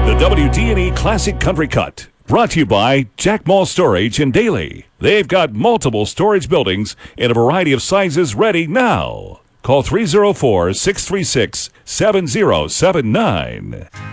The WD&E Classic Country Cut. Brought to you by Jack Mall Storage in Daly. They've got multiple storage buildings in a variety of sizes ready now. Call 304-636-7079.